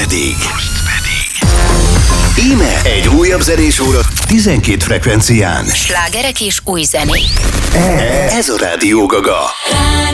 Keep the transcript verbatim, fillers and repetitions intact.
pedig. Íme egy újabb zenés óra tizenkét frekvencián. Slágerek és új zenék. Ez a Rádió Gaga.